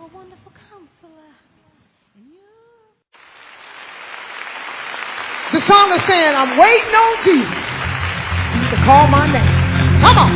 wonderful counselor. The song is saying, I'm waiting on Jesus to call my name. Come on.